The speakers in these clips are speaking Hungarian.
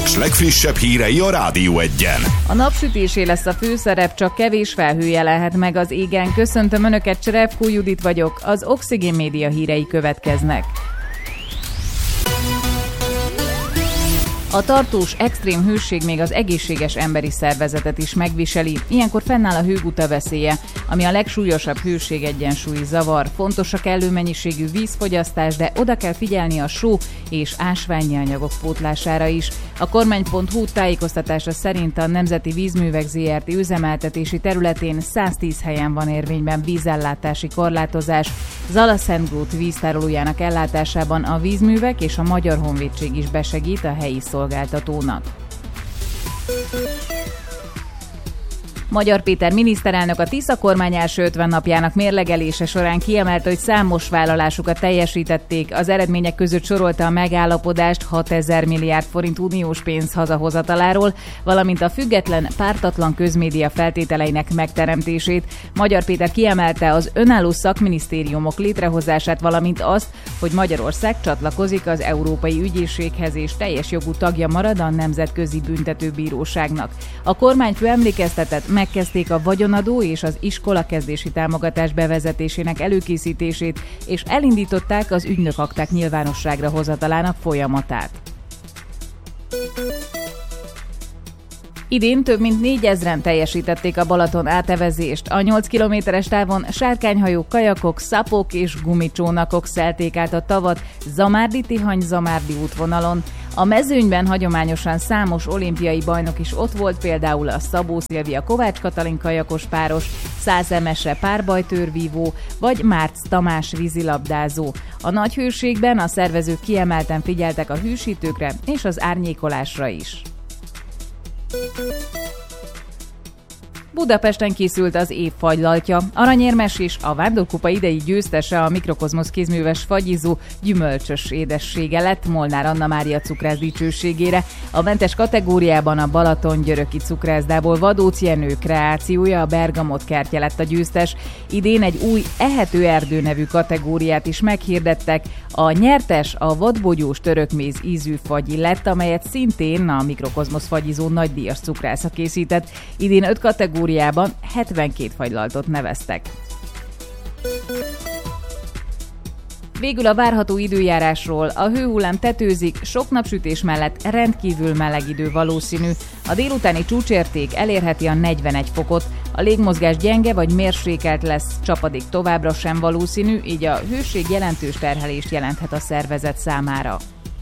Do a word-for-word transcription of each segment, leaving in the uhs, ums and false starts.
Paks legfrissebb hírei a Rádió Egyen. A napsütésé lesz a főszerep, csak kevés felhő jelenhet meg az égen. Köszöntöm Önöket, Cserepkó Judit vagyok, az Oxigén Média hírei következnek. A tartós extrém hőség még az egészséges emberi szervezetet is megviseli. Ilyenkor fennáll a hőguta veszélye, ami a legsúlyosabb hőség-egyensúlyi zavar. Fontos a kellő mennyiségű vízfogyasztás, de oda kell figyelni a só és ásványi anyagok pótlására is. A kormány pont hu tájékoztatása szerint a Nemzeti Vízművek zé er té üzemeltetési területén száztíz helyen van érvényben vízellátási korlátozás. Zalaszentgrót víztárolójának ellátásában a vízművek és a Magyar Honvédség is besegít a helyi szolgáltatónak. Magyar Péter miniszterelnök a Tisza kormány első ötven napjának mérlegelése során kiemelte, hogy számos vállalásukat teljesítették. Az eredmények között sorolta a megállapodást hatezer milliárd forint uniós pénz hazahozataláról, valamint a független, pártatlan közmédia feltételeinek megteremtését. Magyar Péter kiemelte az önálló szakminisztériumok létrehozását, valamint azt, hogy Magyarország csatlakozik az Európai Ügyészséghez és teljes jogú tagja marad a Nemzetközi Büntetőbíróságnak. A kormányfő emlékeztetett, megkezdték a vagyonadó és az iskolakezdési támogatás bevezetésének előkészítését, és elindították az ügynökakták nyilvánosságra hozatalának folyamatát. Idén több mint négyezren teljesítették a Balaton átevezést. A nyolc kilométeres távon sárkányhajók, kajakok, szapok és gumicsónakok szelték át a tavat Zamárdi-Tihany-Zamárdi útvonalon. A mezőnyben hagyományosan számos olimpiai bajnok is ott volt, például a Szabó Szilvia Kovács Katalin kajakos páros, Szász Emese párbajtőrvívó, vagy Márcz Tamás vízilabdázó. A nagy hőségben a szervezők kiemelten figyeltek a hűsítőkre és az árnyékolásra is. Budapesten készült az év fagylaltja. Aranyérmes és a Vándorkupa idei győztese a Mikrokozmosz kézműves fagyizó gyümölcsös édessége lett Molnár Anna Mária cukrász dicsőségére. A mentes kategóriában a Balaton-Györöki cukrászdából Vadóc Jenő kreációja, a Bergamot kertje lett a győztes. Idén egy új ehető erdő nevű kategóriát is meghirdettek. A nyertes a vadbogyós törökméz ízű fagyi lett, amelyet szintén a Mikrokozmosz fagyizó nagydíjas cukrásza készített. Idén öt kategóriában hetvenkét fagylaltot neveztek. Végül a várható időjárásról. A hőhullám tetőzik, sok napsütés mellett rendkívül meleg idő valószínű. A délutáni csúcsérték elérheti a negyvenegy fokot. A légmozgás gyenge vagy mérsékelt lesz, csapadék továbbra sem valószínű, így a hőség jelentős terhelést jelenthet a szervezet számára.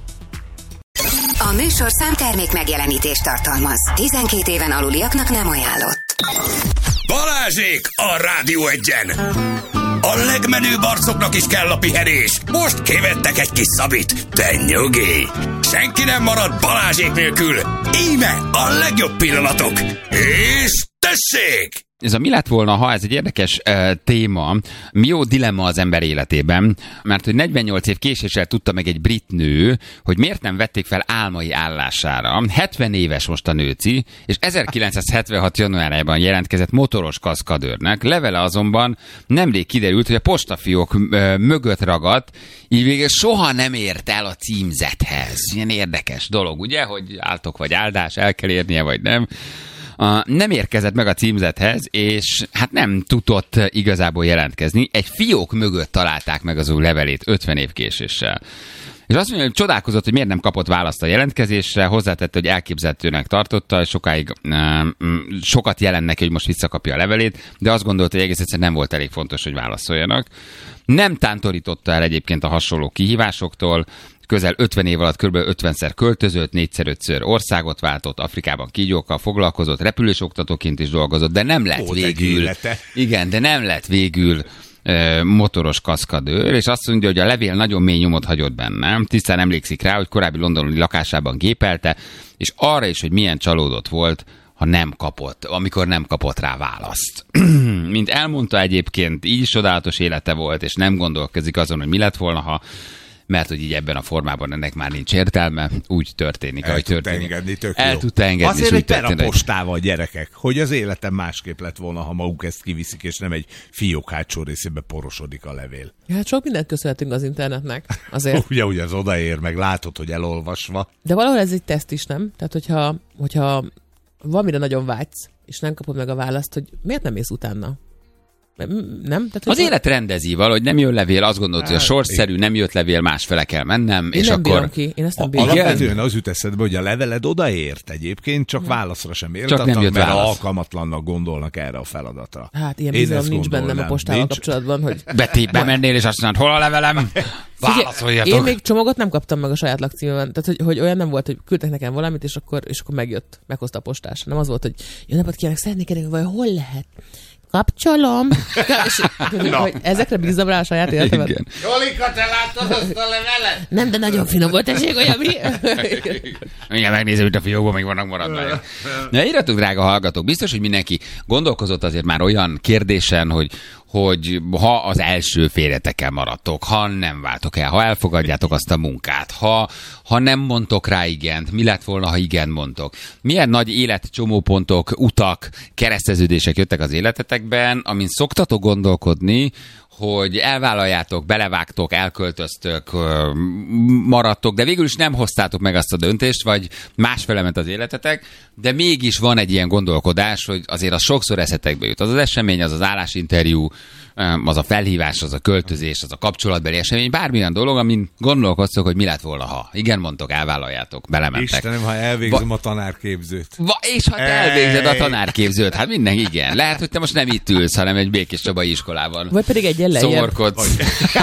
A műsorszám termék megjelenítést tartalmaz. tizenkét éven aluliaknak nem ajánlott. Balázsék a Rádió Egyen! A legmenőbb arcoknak is kell a pihenés. Most kivettek egy kis szabit. De nyugi! Senki nem marad Balázsék nélkül. Íme a legjobb pillanatok. És tessék! Ez a mi lett volna, ha ez egy érdekes uh, téma, mi jó dilemma az ember életében, mert hogy negyvennyolc év késéssel tudta meg egy brit nő, hogy miért nem vették fel álmai állására. hetven éves most a nőci, és ezerkilencszázhetvenhat januárjában jelentkezett motoros kaszkadőrnek. Levele azonban nemrég kiderült, hogy a postafiók uh, mögött ragadt, így végül soha nem ért el a címzethez. Ilyen érdekes dolog, ugye, hogy áltok vagy áldás, el kell érnie vagy nem. Uh, nem érkezett meg a címzethez, és hát nem tudott igazából jelentkezni. Egy fiók mögött találták meg az új levelét ötven év késéssel. És azt mondja, hogy csodálkozott, hogy miért nem kapott választ a jelentkezésre, hozzátette, hogy elképzelhetőnek tartotta, és sokáig uh, sokat jelent neki, hogy most visszakapja a levelét, de azt gondolta, hogy egész egyszerűen nem volt elég fontos, hogy válaszoljanak. Nem tántorította el egyébként a hasonló kihívásoktól, közel ötven év alatt kb. ötvenszer költözött, négyszer-ötször országot váltott, Afrikában kígyókkal foglalkozott, repülős oktatóként is dolgozott, de nem lett Ó, végül. Igen, de nem lett végül e, motoros kaszkadőr, és azt mondja, hogy a levél nagyon mély nyomot hagyott bennem. Tisztán emlékszik rá, hogy korábbi londoni lakásában gépelte, és arra is, hogy milyen csalódott volt, ha nem kapott, amikor nem kapott rá választ. Mint elmondta egyébként, így is csodálatos élete volt, és nem gondolkozik azon, hogy mi lett volna, ha mert hogy így ebben a formában ennek már nincs értelme, úgy történik, El ahogy tudta történik. engedni, tök El jó. tudta engedni, Azért és úgy egy per a történik. postával, gyerekek, hogy az életem másképp lett volna, ha maguk ezt kiviszik, és nem egy fiók hátsó részébe porosodik a levél. Hát sok mindent köszönhetünk az internetnek, azért. Ugye, ugye az odaér, meg látod, hogy elolvasva. De valahol ez egy teszt is, nem? Tehát, hogyha, hogyha valamire nagyon vágysz, és nem kapod meg a választ, hogy miért nem mész utána? Nem? Tehát, Az élet rendezi valahogy, nem jön levél, azt gondolod, hogy a sorszerű, nem jött levél, másfele kell mennem, Én és nem akkor... bírom ki, én ezt nem A, bírom. alapvetően az jut eszedbe, hogy a leveled odaért egyébként, csak válaszra sem nem értettek, jött mert válasz. alkalmatlannak gondolnak erre a feladatra. Hát ilyen Én bizalom ezt nincs bennem a gondolnám. postával Nincs. kapcsolatban, hogy... Beti, bemennél, és azt mondod, hol a levelem? Válaszoljatok. Én még csomagot nem kaptam meg a saját lakcímemben. Tehát, hogy, hogy olyan nem volt, hogy küldtek nekem valamit, és akkor, és akkor megjött, meghozta a postás. Nem az volt, hogy jó napot kívánok, szeretnék kérdezni, vagy hol lehet? Kapcsolom. És, hogy ezekre bízom rá a saját életemet. Igen. Jolika, te láttad azt a levelet? Nem, de nagyon finom volt, tessék, olyan mi? Igen, megnézem, itt a fiókban még vannak maradványok. Na, írjatok, drága hallgatók, biztos, hogy mindenki gondolkozott azért már olyan kérdésen, hogy, hogy ha az első férjetekkel maradtok, ha nem váltok el, ha elfogadjátok azt a munkát, ha, ha nem mondtok rá igent, mi lett volna, ha igen mondtok. Milyen nagy életcsomópontok, utak, kereszteződések jöttek az életetekben, amin szoktatok gondolkodni, hogy elvállaljátok, belevágtok, elköltöztök, maradtok, de végül is nem hoztátok meg azt a döntést, vagy másfele ment az életetek, de mégis van egy ilyen gondolkodás, hogy azért az sokszor eszetekbe jut. Az az esemény, az az állásinterjú, az a felhívás, az a költözés, az a kapcsolatbeli esemény, bármilyen dolog, amin gondolkoztok, hogy mi lett volna, ha. Igen, mondtok, elvállaljátok, belementek. Istenem, ha elvégzem Va- a tanárképzőt. Va- és ha te elvégzed a tanárképzőt, hát minden igen. Lehet, hogy te most nem itt ülsz, hanem egy Békés Csabai iskolában. Vagy pedig egy lejjebb. Szomorkodsz.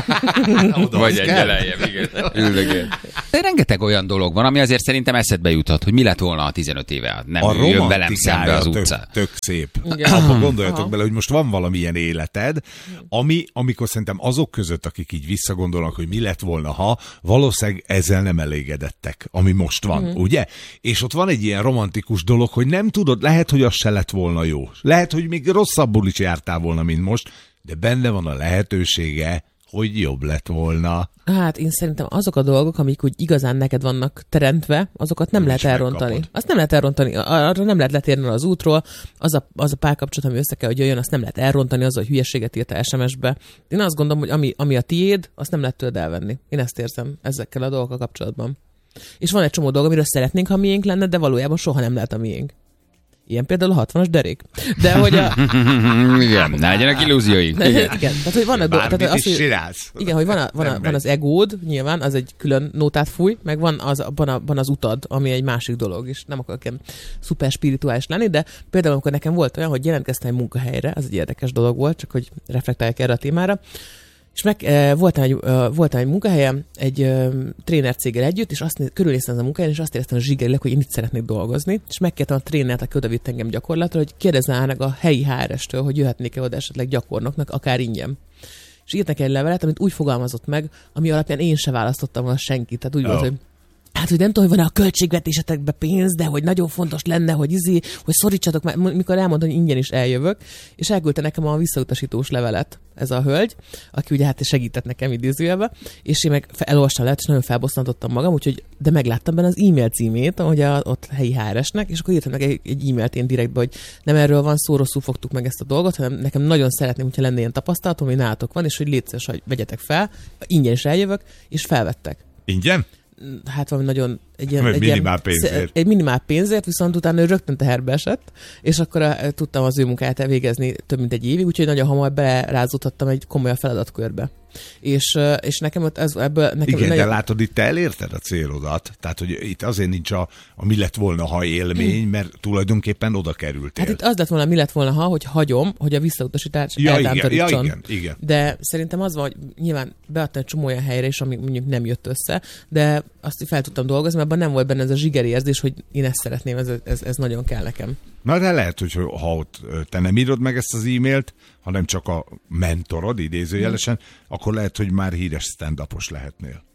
Vagy egy lejjebb, igen. Üldögél. De rengeteg olyan dolog van, ami azért szerintem eszedbe juthat, hogy mi lett volna a tizenöt éve. Nem A jön velem szembe az tök, utcán. tök szép. Igen. Abba gondoljatok Aha. bele, hogy most van valamilyen életed, ami, amikor szerintem azok között, akik így visszagondolnak, hogy mi lett volna, ha, valószínűleg ezzel nem elégedettek, ami most van, mm. ugye? És ott van egy ilyen romantikus dolog, hogy nem tudod, lehet, hogy az se lett volna jó. Lehet, hogy még rosszabbul is jártál volna, mint most, de benne van a lehetősége, hogy jobb lett volna. Hát én szerintem azok a dolgok, amik úgy igazán neked vannak teremtve, azokat nem Nem lehet is elrontani. megkapod. Azt nem lehet elrontani, arra nem lehet letérni az útról, az a, az a párkapcsolat, ami össze kell, hogy jöjjön, azt nem lehet elrontani, az, hogy hülyeséget írt es em es-be. Én azt gondolom, hogy ami, ami a tiéd, azt nem lehet tőled elvenni. Én ezt érzem ezekkel a dolgokkal kapcsolatban. És van egy csomó dolog, amiről szeretnénk, ha miénk lenne, de valójában soha nem lehet a miénk. Ilyen például a hatvanas derék. De hogy a... Igen, ne legyenek illúzióink. Igen. Igen. Tehát, hogy vannak dolgok. Bármit Tehát, is az, hogy... csinálsz. Igen, hogy van, a, van, a, Nem van az egód, nyilván, az egy külön nótát fúj, meg van az, van, a, van az utad, ami egy másik dolog, és nem akarok ilyen szuper spirituális lenni, de például amikor nekem volt olyan, hogy jelentkeztem egy munkahelyre, az egy érdekes dolog volt, csak hogy reflektáljak erre a témára, és meg e, voltam, egy, e, voltam egy munkahelyem, egy e, trénercéggel együtt, és azt körülnéztem az a munkahelyen, és azt éreztem a zsigerileg, hogy én itt szeretnék dolgozni, és megkértem a trénert, aki oda vitt engem gyakorlatra, hogy kérdezzenek a helyi há er es-től, hogy jöhetnék-e oda esetleg gyakornoknak, akár ingyen. És írtak egy levelet, amit úgy fogalmazott meg, ami alapján én se választottam volna senkit. Tehát úgy Oh. volt, hogy hát, hogy nem tudom, hogy van a költségvetésetekben pénz, de hogy nagyon fontos lenne, hogy izé, hogy szorítsatok már, mikor elmondtam, hogy ingyen is eljövök, és elküldte nekem a visszautasítós levelet ez a hölgy, aki ugye hát segített nekem idézőjelbe, és én meg elolvastam lehet, és nagyon felbosszantottam magam, úgyhogy, de megláttam benne az e-mail címét, ahogy a, ott helyi há er es-nek, és akkor írtam meg egy, egy e-mailt én direktbe, hogy nem erről van szó, rosszul fogtuk meg ezt a dolgot, hanem nekem nagyon szeretném, hogyha lenne ilyen tapasztalatom, hogy nálatok van, és hogy légy szíves, hogy vegyetek fel, ingyen is eljövök, és felvettek. Ingyen? Hát valami nagyon egy ilyen, Egy egy minimál ilyen, pénzért. Egy minimál pénzért, viszont utána ő rögtön teherbe esett, és akkor a, tudtam az ő munkáját elvégezni több mint egy évig, úgyhogy nagyon hamar berázódhattam egy komoly feladatkörbe. És, és nekem ott ez, ebből... Nekem Igen, nagyon... de látod, itt te elérted a célodat. Tehát, hogy itt azért nincs a, a mi lett volna, ha élmény, mert tulajdonképpen oda kerültél. Hát itt az lett volna, mi lett volna, ha, hogy hagyom, hogy a visszautasítás Ja, igen, eltántorítson. ja, igen, igen. De szerintem az van, hogy nyilván beadtam egy csomó olyan helyre is, ami mondjuk nem jött össze, de azt fel tudtam dolgozni, mert abban nem volt benne ez a zsigeri érzés, hogy én ezt szeretném, ez, ez, ez nagyon kell nekem. Na, de lehet, hogy ha ott te nem írod meg ezt az e-mailt, hanem csak a mentorod, idézőjelesen, hmm. akkor lehet, hogy már híres stand-upos lehetnél.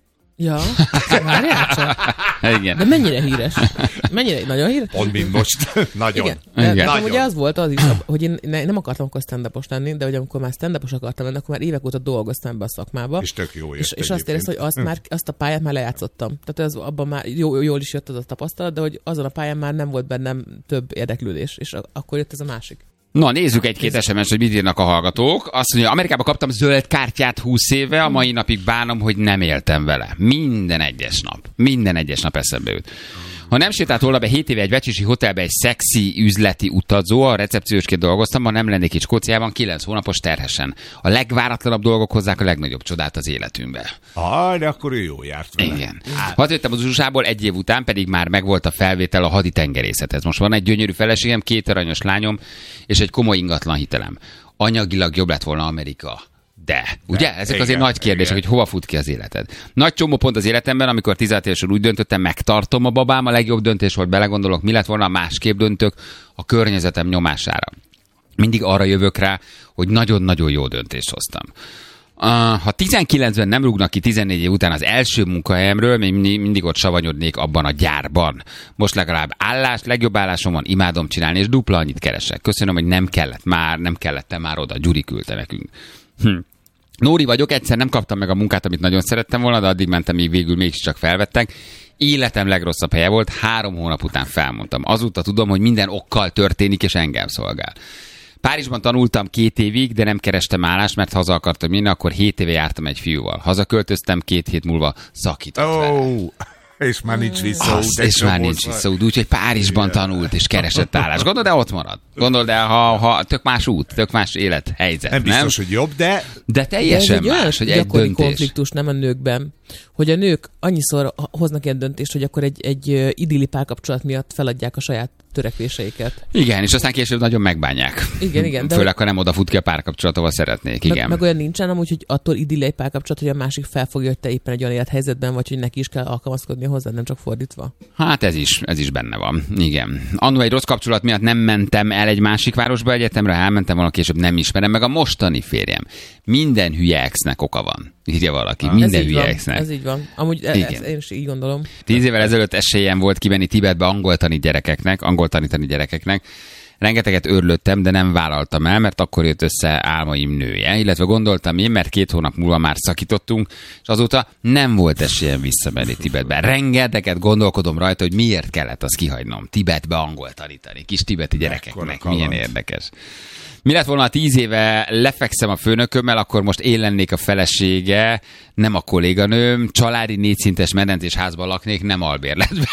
Ja, várjál csak. Igen. De mennyire híres? Mennyire nagyon híres? Pont mint most. Nagyon. Igen. De, Igen. de ugye az volt az is, hogy én ne, nem akartam akkor stand-upos lenni, de hogy amikor már stand-upos akartam lenni, akkor már évek óta dolgoztam be a szakmába. És tök jó És, és azt éreztem, hogy azt, már, azt a pályát már lejátszottam. Tehát az, abban már jó, jól is jött az a tapasztalat, de hogy azon a pályán már nem volt bennem több érdeklődés, és akkor jött ez a másik. Na, nézzük egy-két es em es, hogy mit írnak a hallgatók. Azt mondja, Amerikában kaptam zöld kártyát húsz éve, a mai napig bánom, hogy nem éltem vele. Minden egyes nap. Minden egyes nap eszembe jut. Ha nem sétált volna be hét éve egy vecsisi hotelbe egy szexi üzleti utazó, a recepciósként dolgoztam, ma nem lennék itt Skóciában, kilenc hónapos terhesen. A legváratlanabb dolgok hozzák a legnagyobb csodát az életünkbe. Ah, de akkor ő jó járt vele. Igen. Hazajöttem az u es á-ból, egy év után pedig már megvolt a felvétel a haditengerészethez. Most van egy gyönyörű feleségem, két aranyos lányom és egy komoly ingatlan hitelem. Anyagilag jobb lett volna Amerika. De, ugye? Ezek igen, azért nagy kérdések, igen. hogy hova fut ki az életed. Nagy csomó pont az életemben, amikor tizenhat évesen úgy döntöttem, megtartom a babám, a legjobb döntés volt, belegondolok, mi lett volna, másképp döntök a környezetem nyomására. Mindig arra jövök rá, hogy nagyon-nagyon jó döntést hoztam. Uh, ha tizenkilencben nem rúgnak ki tizennégy év után az első munkahelyemről, még mindig ott savanyodnék abban a gyárban. Most legalább állás, legjobb állásom van, imádom csinálni, és dupla annyit keresek. Köszönöm, hogy nem kellett már, nem kellett már oda. Gyuri küldte nekünk. Hm. Nóri vagyok, egyszer nem kaptam meg a munkát, amit nagyon szerettem volna, de addig mentem, míg végül mégiscsak felvettek. Életem legrosszabb helye volt, három hónap után felmondtam. Azóta tudom, hogy minden okkal történik, és engem szolgál. Párizsban tanultam két évig, de nem kerestem állást, mert haza akartam menni, akkor hét éve jártam egy fiúval. Hazaköltöztem, két hét múlva szakított vele. Oh. És már nincs visszaút. Azt, és már nincs visszaút, úgyhogy Párizsban tanult és keresett állást. Gondold, de ott marad. Gondold, de ha, ha tök más út, tök más élethelyzet, nem? Nem biztos, hogy jobb, de... De teljesen de ez más, hogy egy egy döntés. konfliktus, nem a nőkben, hogy a nők annyiszor hoznak ilyen döntést, hogy akkor egy, egy idilli párkapcsolat miatt feladják a saját törekvéseiket. Igen, és aztán később nagyon megbánják. Igen, igen. De Főleg, ha nem odafut ki a párkapcsolat, ahol szeretnék. Igen. Meg, meg olyan nincsen amúgy, hogy attól idilli egy párkapcsolat, hogy a másik felfogja, hogy te éppen egy olyan élethelyzetben vagy, hogy neki is kell alkalmazkodni hozzá, nem csak fordítva. Hát ez is, ez is benne van. Igen. Annó egy rossz kapcsolat miatt nem mentem el egy másik városba egyetemre, elmentem volna, később nem ismerem meg a mostani férjem. Minden hülye exnek oka van. Írja valaki. Ha. Minden ez hülye így exnek. van, ez így van. Amúgy e- ezt én is így gondolom. Tíz évvel ezelőtt esélyem volt kimenni Tibetbe angol tanít gyerekeknek, angol tanítani gyerekeknek. Rengeteget örlöttem, de nem vállaltam el, mert akkor jött össze álmaim nője. Illetve gondoltam én, mert két hónap múlva már szakítottunk, és azóta nem volt esélyem visszamenni Tibetbe. Rengeteget gondolkodom rajta, hogy miért kellett azt kihagynom. Tibetbe angol tanítani, kis tibeti gyerekeknek. Milyen érdekes. Mi lett volna, ha tíz éve lefekszem a főnökömmel, akkor most én lennék a felesége, nem a kolléganőm, családi négyszintes medencés házban laknék, nem albérletben.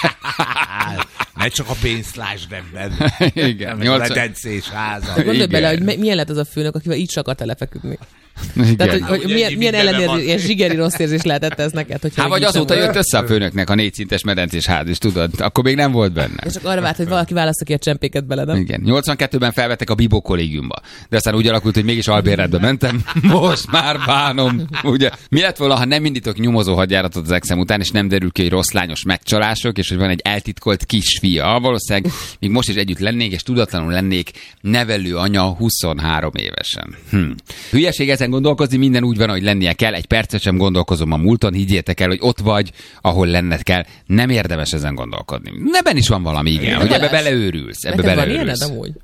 Ne csak a pénzt lásd ebben. Igen. Nem a medencés háza. Gondolj Igen. bele, hogy milyen lett az a főnök, akivel így se akart lefeküdni. Igen. Tehát, hogy, hogy ugye milyen, ennyi milyen mindenben ellenérzés, van. ilyen zsigeri rossz érzés lehetett ez neked? Hogyha Hát vagy így azóta sem jött össze a főnöknek a négyszintes medencés ház, és tudod, akkor még nem volt benne. És csak arra várt, hogy valaki válassza ki a csempéket bele, nem? Igen. nyolcvankettőben felvettek a Bibó kollégiumba. De aztán úgy alakult, hogy mégis albérletbe mentem. Most már bánom. Ugye? Mi lett volna, ha nem indítok nyomozó hadjáratot az exem után, és nem derül ki, hogy rossz lányos megcsalások, és hogy van egy eltitkolt kisfia. Valószínűleg még most is együtt lennék, és tudatlanul lennék nevelő anya huszonhárom évesen. Hm. Hülyeség ezen gondolkozni, minden úgy van, hogy lennie kell. Egy percet sem gondolkozom a múlton, higgyétek el, hogy ott vagy, ahol lenned kell. Nem érdemes ezen gondolkodni. Ebben is van valami, igen, igen. Hogy ebbe beleőrülsz. Ebbe Neked van ilyened beleőrülsz. amúgy?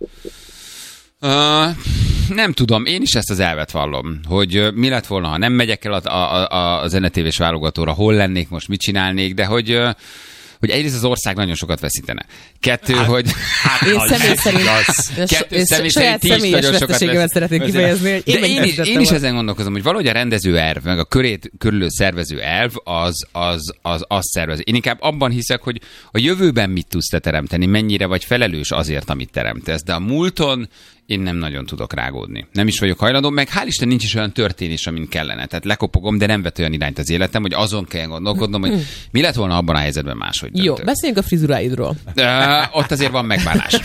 Uh, nem tudom, én is ezt az elvet vallom, hogy uh, mi lett volna, ha nem megyek el a, a, a, a zenetévés válogatóra, hol lennék, most mit csinálnék, de hogy, uh, hogy egyrészt az ország nagyon sokat veszítene. Kettő, hát, hogy... Hát, én személy szerint, Kettő, és személy saját szerint ti is személyes nagyon sokat veszteségemet vesz- szeretnék vesz- kifejezni, hogy én De én is, én is volna. ezen gondolkozom, hogy valahogy a rendező elv, meg a körét körülő szervező elv, az, az, az, az szervez. Én inkább abban hiszek, hogy a jövőben mit tudsz te teremteni, mennyire vagy felelős azért, amit teremtesz. De a múlton én nem nagyon tudok rágódni. Nem is vagyok hajlandó, meg hál' Isten nincs is olyan történés, amint kellene. Tehát lekopogom, de nem vett olyan irányt az életem, hogy azon kell gondolkodnom, hogy mi lett volna abban a helyzetben máshogy Jó, döntök. beszéljünk a frizuráidról. Uh, ott azért van megbánás.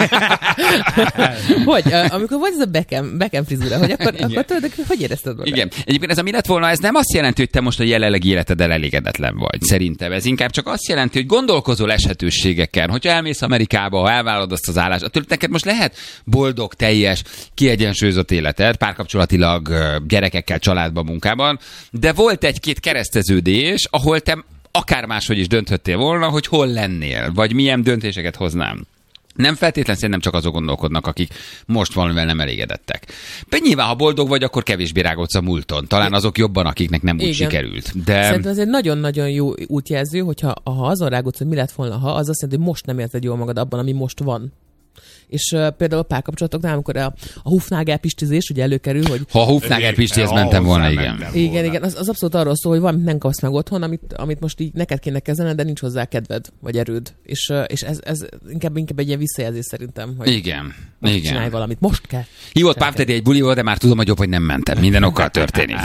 Hogy, uh, amikor volt ez a Beckham, Beckham frizura, hogy akkor, akkor tudod, hogy érezted magad? Igen. Egyébként ez a mi lett volna, ez nem azt jelenti, hogy te most a jelenlegi életeddel elégedetlen vagy. Szerintem ez inkább csak azt jelenti, hogy gondolkozol eshetőségeken. Hogyha elmész Amerikába, ha elvállalod azt az állást, attól neked most lehet boldog, boldog, teljes, kiegyensúlyozott életet, párkapcsolatilag, gyerekekkel, családban, munkában, de volt egy-két kereszteződés, ahol te akár máshogy is dönthettél volna, hogy hol lennél, vagy milyen döntéseket hoznám. Nem feltétlenül szerintem csak azok gondolkodnak, akik most valamivel nem elégedettek. De nyilván, ha boldog vagy, akkor kevésbé rágódsz a múlton. Talán azok jobban, akiknek nem úgy Igen. sikerült. De... Szerintem ez egy nagyon-nagyon jó útjelző, hogyha ha azon rágódsz, hogy mi lett volna, ha az azt jelenti, hogy most nem érzed jól magad abban, ami most van. És uh, például a párkapcsolatoknál, amikor a, a Hufnagel pistizés ugye előkerül, hogy... Ha a Hufnagel pistihez mentem volna, igen. Mentem igen, volna. igen, az, az abszolút arról szól, hogy valamit nem kapsz meg otthon, amit, amit most így neked kéne kezdened, de nincs hozzá kedved, vagy erőd. És, uh, és ez, ez inkább, inkább egy ilyen visszajelzés szerintem, hogy igen. most igen. csinálj valamit, most kell. Hívott Pávtedi egy bulival, de már tudom, hogy jobb, hogy nem mentem. Minden okkal történik.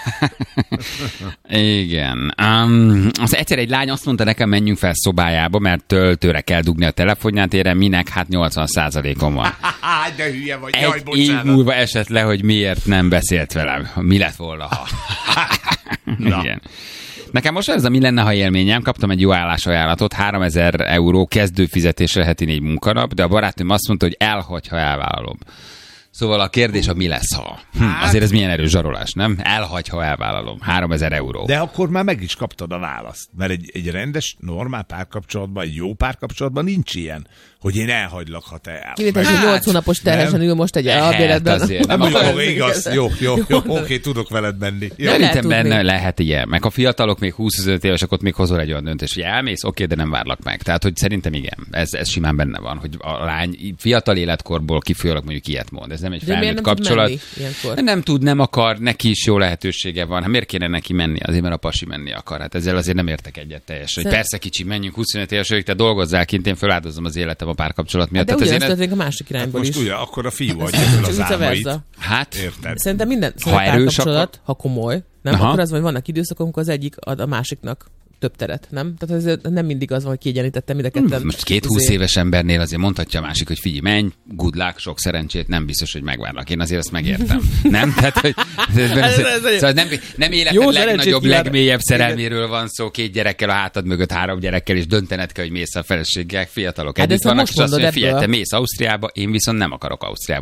igen. Um, az egyszer egy lány azt mondta nekem, menjünk fel szobájába, mert töltőre kell dugni a telefonját, ére minek, hát nyolcvan százalékon van. De hülye vagy, egy jaj, bocsánat. év múlva esett le, hogy miért nem beszélt velem. Mi lett volna, ha... Igen. Nekem most ez a mi lenne, ha élményem, kaptam egy jó állásajánlatot, háromezer euró kezdőfizetésre heti négy munkanap, de a barátnőm azt mondta, hogy elhagy, ha elvállalom. Szóval a kérdés, a mi lesz, ha? Hm, azért ez milyen erős zsarolás, nem? Elhagy, ha elvállalom. háromezer euró. De akkor már meg is kaptad a választ. Mert egy, egy rendes, normál párkapcsolatban, egy jó párkapcsolatban nincs ilyen, hogy én elhagylak, ha te el. Kivétel, hogy nyolc hónapos terhesen ül most egy albéletben. Hát azért. Nem, nem jó, igaz, jó, jó, jó, jó oké, tudok veled menni. Szerintem benne lehet ilyen. Meg a fiatalok még húsz-huszonöt évesek, ott még hozol egy olyan döntés, hogy elmész, oké, de nem várlak meg. Tehát, hogy szerintem igen, ez, ez simán benne van, hogy a lány fiatal életkorból kifolyólag mondjuk ilyet mond. Ez nem egy felnőtt kapcsolat. Nem, nem tud, nem akar, neki is jó lehetősége van. Hát miért kéne neki menni? Azért, mert a pasi menni akar. Hát ezzel azért nem értek egyet teljesen. Hogy persze kicsi, menjünk huszonöt évesek, te dolgozzál kint, én feláldozom az életem a párkapcsolat miatt. De ugyanazt történik a másik irányból hát is. Most ugye, akkor a fiú adja fel az álmait. Hát, érted? Szerintem minden ha párkapcsolat, akkor... ha komoly, nem, Aha. akkor az, hogy vannak időszakok, amikor az egyik ad a másiknak több teret, nem? Tehát ez nem mindig az van, hogy kiegyenítettem mind a ketten. Most két húsz éves embernél azért mondhatja a másik, hogy figyelj, menj, good luck, sok szerencsét, nem biztos, hogy megvárlak. Én azért azt megértem. Nem? Tehát, hogy szóval nem, nem életed legnagyobb, legmélyebb szerelméről van szó, két gyerekkel a hátad mögött, három gyerekkel, és döntened kell, hogy mész a feleséggel, fiatalok. Hát együtt vannak, és azt mondja, figyelj, te mész Ausztriába, én viszont nem akarok Ausztriába